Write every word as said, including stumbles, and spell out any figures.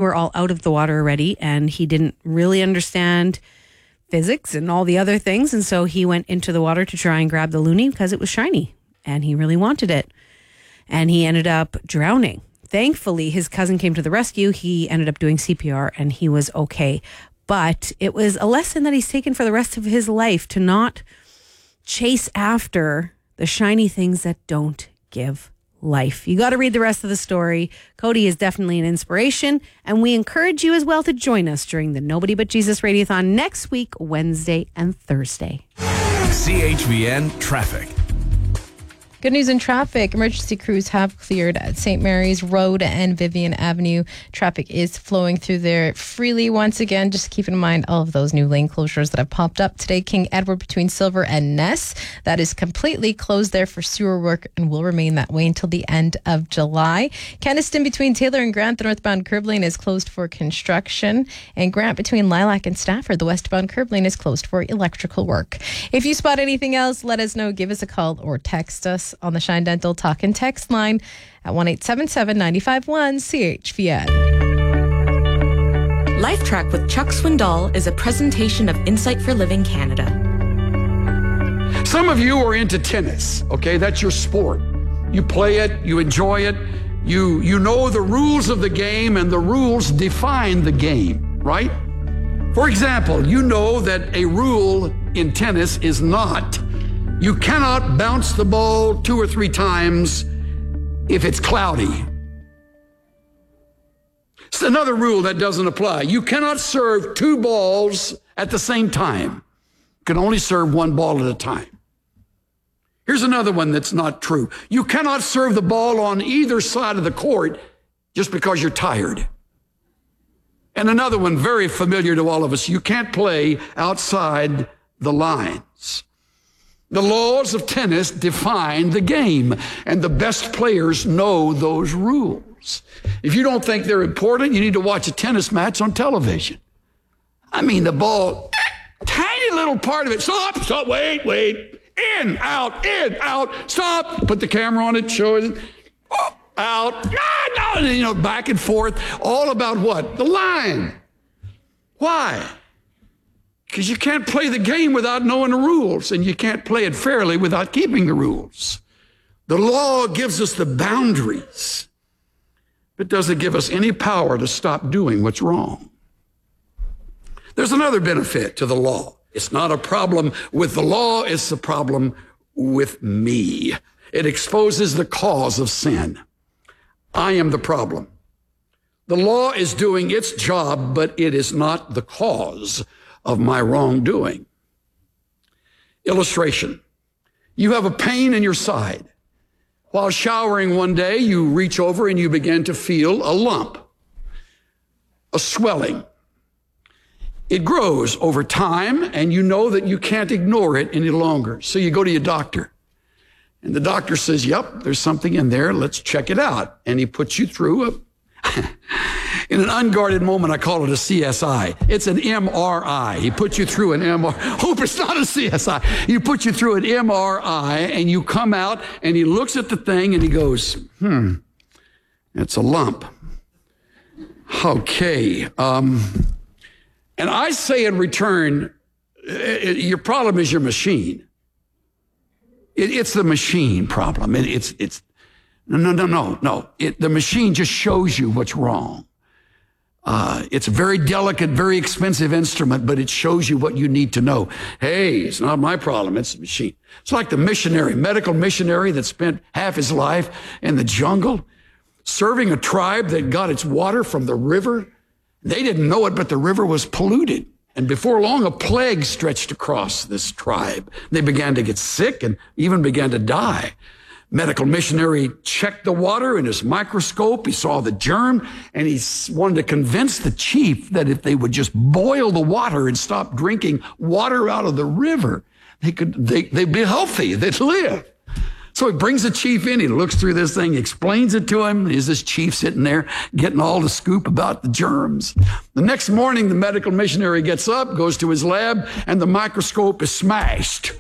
were all out of the water already, and he didn't really understand physics and all the other things. And so he went into the water to try and grab the loonie because it was shiny and he really wanted it. And he ended up drowning. Thankfully, his cousin came to the rescue. He ended up doing C P R and he was okay. But it was a lesson that he's taken for the rest of his life, to not chase after the shiny things that don't give life. You got to read the rest of the story. Cody is definitely an inspiration, and we encourage you as well to join us during the Nobody But Jesus Radiothon next week, Wednesday and Thursday. C H V N Traffic. Good news in traffic. Emergency crews have cleared at Saint Mary's Road and Vivian Avenue. Traffic is flowing through there freely once again. Just keep in mind all of those new lane closures that have popped up today. King Edward between Silver and Ness. That is completely closed there for sewer work and will remain that way until the end of July. Keniston between Taylor and Grant, the northbound curb lane is closed for construction. And Grant between Lilac and Stafford, the westbound curb lane is closed for electrical work. If you spot anything else, let us know. Give us a call or text us on the Shine Dental Talk and Text line at one eight seven seven, nine five one, C H V N. Life Track with Chuck Swindoll is a presentation of Insight for Living Canada. Some of you are into tennis, okay? That's your sport. You play it, you enjoy it, you, you know the rules of the game, and the rules define the game, right? For example, you know that a rule in tennis is not you cannot bounce the ball two or three times if it's cloudy. It's another rule that doesn't apply. You cannot serve two balls at the same time. You can only serve one ball at a time. Here's another one that's not true. You cannot serve the ball on either side of the court just because you're tired. And another one very familiar to all of us. You can't play outside the lines. The laws of tennis define the game, and the best players know those rules. If you don't think they're important, you need to watch a tennis match on television. I mean, the ball, tiny little part of it. Stop, stop, wait, wait. In, out, in, out, stop. Put the camera on it, show it. Oh, out, no, no, and, you know, back and forth. All about what? The line. Why? Because you can't play the game without knowing the rules, and you can't play it fairly without keeping the rules. The law gives us the boundaries, but doesn't give us any power to stop doing what's wrong. There's another benefit to the law. It's not a problem with the law, it's a problem with me. It exposes the cause of sin. I am the problem. The law is doing its job, but it is not the cause of my wrongdoing. Illustration. You have a pain in your side. While showering one day, you reach over and you begin to feel a lump, a swelling. It grows over time, and you know that you can't ignore it any longer. So you go to your doctor, and the doctor says, yep, there's something in there. Let's check it out. And he puts you through a in an unguarded moment, I call it a C S I. It's an M R I. He puts you through an M R I. Hope it's not a C S I. He puts you through an M R I, and you come out, and he looks at the thing, and he goes, hmm, it's a lump. Okay. Um, and I say in return, it, your problem is your machine. It, it's the machine problem. It, it's, it's, no, no, no, no, no. It, the machine just shows you what's wrong. Uh, it's a very delicate, very expensive instrument, but it shows you what you need to know. Hey, it's not my problem, it's the machine. It's like the missionary, medical missionary that spent half his life in the jungle, serving a tribe that got its water from the river. They didn't know it, but the river was polluted. And before long, a plague stretched across this tribe. They began to get sick and even began to die. Medical missionary checked the water in his microscope. He saw the germ, and he wanted to convince the chief that if they would just boil the water and stop drinking water out of the river, they could, they, they'd be healthy, they'd live. So he brings the chief in, he looks through this thing, explains it to him. Is this chief sitting there getting all the scoop about the germs? The next morning, the medical missionary gets up, goes to his lab, and the microscope is smashed.